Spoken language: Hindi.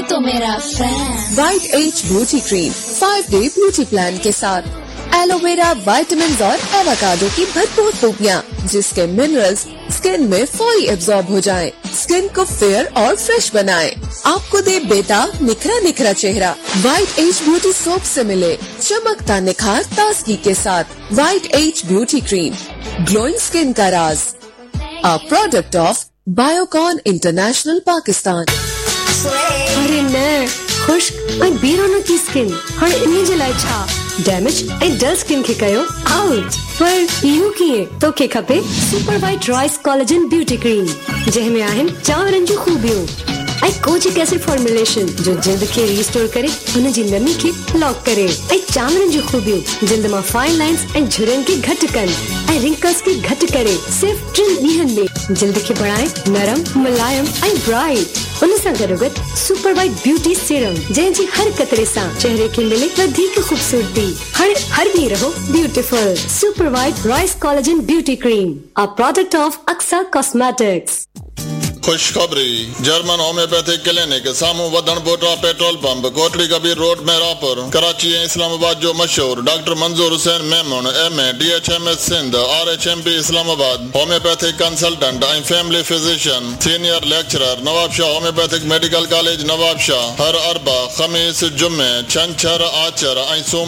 तो मेरा fan. White as beauty cream 5 day beauty plan के साथ एलोवेरा, विटामिन और एवोकाडो की भरपूर खूबियाँ, जिसके मिनरल्स स्किन में फौरी एब्जॉर्ब हो जाएं, स्किन को फेयर और फ्रेश बनाएं, आपको दे बेटा निखरा निखरा चेहरा। वाइट एज ब्यूटी सोप से मिले चमकता निखार ताजगी के साथ। White as beauty cream, glowing skin का राज। A product of Biocon International Pakistan. अरे न खुश्क ऐं बेरोनकी स्किन हाणे इन जे लाइ छा डैमेज ऐं डल स्किन खे कयो आउट। पर इहो कीअं? तोखे खपे super white rice collagen beauty cream, जंहिंमें आहिनि चांवरनि जूं खूबियूं ऐं कोजिक एसिड फॉर्मुलेशन जो जिल्द खे रीस्टोर करे हुन जी नमी खे लॉक करे, ऐं चांवरनि जूं खूबियूं जिल्द मां फाइन लाइंस ऐं झुरियुनि खे घटि कनि ऐं रिंकल्स खे घटि करे सिर्फ 3 ॾींहंनि में जिल्द खे बणाए नरम, मुलायम ऐं ब्राइट। उन सां गॾोगॾु सुपर वाइट ब्यूटी सीरम, जंहिंजी हर कतरे सां चेहरे खे मिले वधीक खूबसूरती। हाणे हर ॾींहुं रहो beautiful. Super white rice collagen beauty cream, a product of Aqsa cosmetics. खुशखबरी, जर्मन होम्योपैथिक क्लिनिक सामू वधन बोटा petrol pump, Kotri Kabir road में रापुर, कराची ऐं इस्लामाबाद जो मशहूर डॉक्टर मंजूर Hussain Memon MA DHMS Sindh RHMP Islamabad, homeopathic consultant ऐं family physician, senior lecturer, Nawab Shah homeopathic medical college Nawab Shah, हर अरबा, खमीस, जुम्मे, छंछर, आचर ऐं